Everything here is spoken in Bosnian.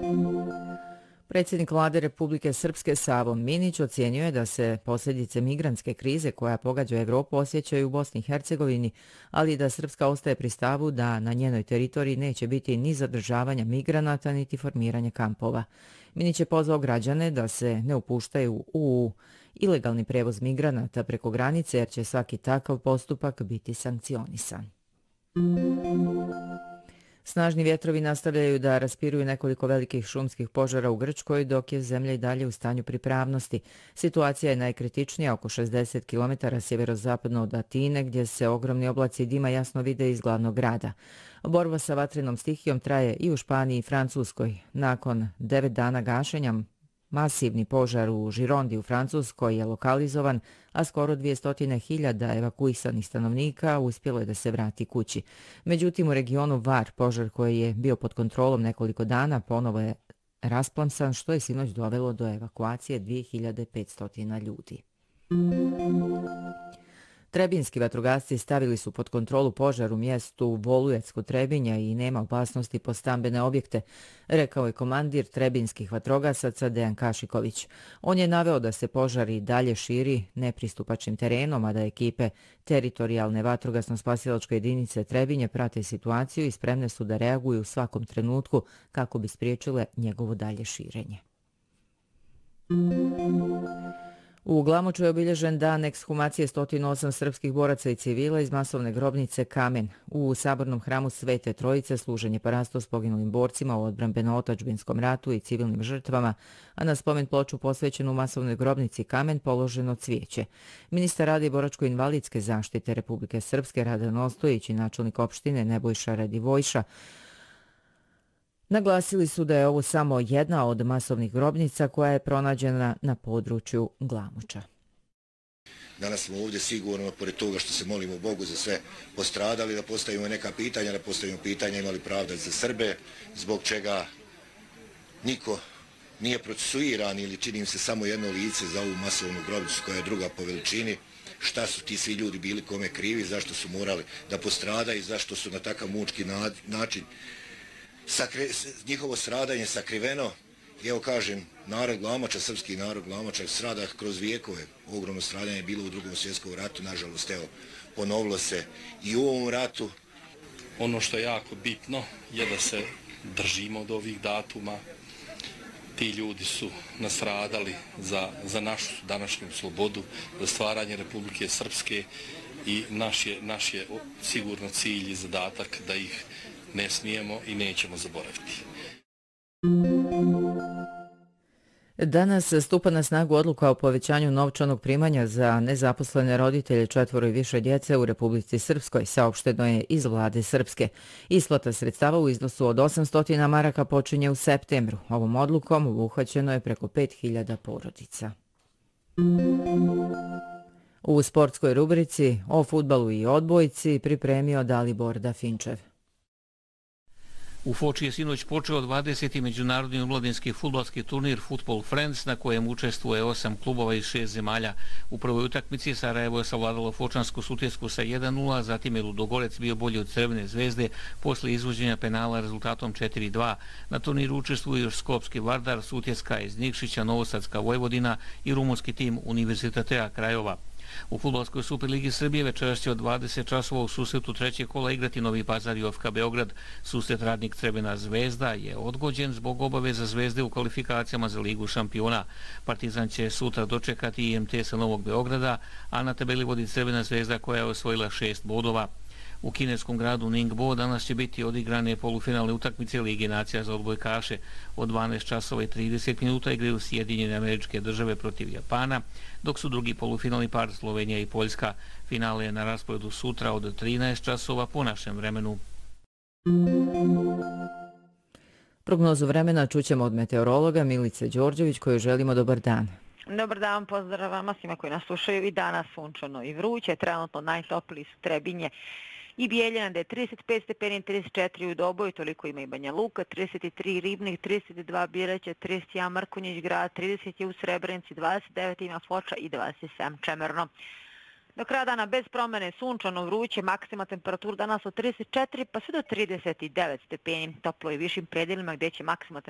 Predsjednik vlade Republike Srpske Savo Minić ocjenio je da se posljedice migrantske krize koja pogađa Evropu osjećaju u Bosni i Hercegovini, ali da Srpska ostaje pri stavu da na njenoj teritoriji neće biti ni zadržavanja migranata niti formiranja kampova. Minić je pozvao građane da se ne upuštaju u ilegalni prevoz migranata preko granice jer će svaki takav postupak biti sankcionisan. Snažni vjetrovi nastavljaju da raspiruju nekoliko velikih šumskih požara u Grčkoj, dok je zemlja i dalje u stanju pripravnosti. Situacija je najkritičnija oko 60 km sjeverozapadno od Atine, gdje se ogromni oblaci dima jasno vide iz glavnog grada. Borba sa vatrenom stihijom traje i u Španiji i Francuskoj. Nakon 9 dana gašenja, masivni požar u Žirondi u Francuskoj je lokalizovan, a skoro 200.000 evakuisanih stanovnika uspjelo je da se vrati kući. Međutim, u regionu Var, požar koji je bio pod kontrolom nekoliko dana, ponovo je rasplamsan, što je sinoć dovelo do evakuacije 2500 ljudi. Trebinski vatrogasci stavili su pod kontrolu požar u mjestu Volujec kod Trebinja i nema opasnosti po stambene objekte, rekao je komandir trebinskih vatrogasaca Dejan Kašiković. On je naveo da se požar i dalje širi nepristupačnim terenom, a da ekipe teritorijalne vatrogasno-spasilačke jedinice Trebinje prate situaciju i spremne su da reaguju u svakom trenutku kako bi spriječile njegovo dalje širenje. U Glamoču je obilježen dan ekshumacije 108 srpskih boraca i civila iz masovne grobnice Kamen. U sabornom hramu Svete Trojice služen je parasto s poginulim borcima u odbrambeno-otadžbinskom ratu i civilnim žrtvama, a na spomen ploču posvećenu masovnoj grobnici Kamen položeno cvijeće. Ministar rada i boračko-invalidske zaštite Republike Srpske Radan Ostojić i načelnik opštine Nebojša Radivojša naglasili su da je ovo samo jedna od masovnih grobnica koja je pronađena na području Glamoča. Danas smo ovdje sigurno, pored toga što se molimo Bogu za sve postradali, da postavimo neka pitanja, da postavimo pitanja imali pravda za Srbe, zbog čega niko nije procesuiran ili čini im se samo jedno lice za ovu masovnu grobnicu koja je druga po veličini. Šta su ti svi ljudi bili kome krivi, zašto su morali da postradaju, zašto su na takav mučki način njihovo stradanje sakriveno. Evo kažem, narod Glamoča, srpski narod Glamoča strada kroz vijekove. Ogromno stradanje je bilo u Drugom svjetskom ratu, nažalost, evo, ponovilo se i u ovom ratu. Ono što je jako bitno je da se držimo od ovih datuma. Ti ljudi su nastradali za našu današnju slobodu, za stvaranje Republike Srpske i naš je sigurno cilj i zadatak da ih ne smijemo i nećemo zaboraviti. Danas stupa na snagu odluka o povećanju novčanog primanja za nezaposlene roditelje 4 i više djece u Republici Srpskoj, saopšteno je iz vlade Srpske. Isplata sredstava u iznosu od 800 maraka počinje u septembru. Ovom odlukom obuhvaćeno je preko 5000 porodica. U sportskoj rubrici o fudbalu i odbojci pripremio Dalibor Dafinčev. U Foči je sinoć počeo 20. međunarodni omladinski fudbalski turnir Football Friends na kojem učestvuje 8 klubova iz 6 zemalja. U prvoj utakmici Sarajevo je savladalo Fočansku Sutjesku sa 1:0, zatim je Ludogorec bio bolji od Crvene zvezde poslije izvođenja penala rezultatom 4:2. Na turniru učestvuju još Skopski Vardar, Sutjeska iz Nikšića, Novosadska Vojvodina i rumunski tim Univerzitatea Krajova. U fudbalskoj Superligi Srbije večeras će od 20 časova u susretu trećeg kola igrati Novi Pazar i OFK Beograd. Susret Radnik Crvena zvezda je odgođen zbog obaveza Zvezde u kvalifikacijama za Ligu šampiona. Partizan će sutra dočekati IMT sa Novog Beograda, a na tabeli vodi Crvena zvezda koja je osvojila 6 bodova. U kineskom gradu Ningbo danas će biti odigrane polufinalne utakmice Lige nacija za odbojkaše. Od 12 časova i 30 minuta igraju Sjedinjene Američke Države protiv Japana, dok su drugi polufinalni par Slovenija i Poljska. Finale je na rasporedu sutra od 13 časova po našem vremenu. Prognozu vremena čućemo od meteorologa Milice Đorđević koju želimo dobar dan. Dobar dan, pozdrav vama svima koji nas slušaju. I danas sunčano i vruće, trenutno najtopliji su Trebinje i Bijeljina, da je 35 stepeni, 34 u Doboju, toliko ima i Banja Luka, 33 Ribnik, 32 Biraća, 31 Mrkonjić grad, 30 je u Srebrenici, 29 ima Foča i 27 Čemerno. Do kraja dana bez promjene, sunčano, vruće, maksima temperatura danas od 34 pa sve do 39 stepeni, toplo i višim predelima gdje će maksima temperatura